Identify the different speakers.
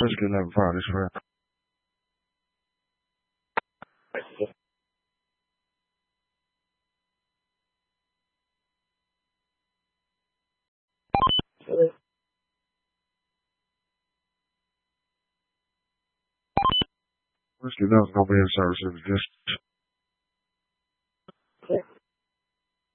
Speaker 1: Whiskey 11-5, this way. Whiskey 11 gonna be in service in just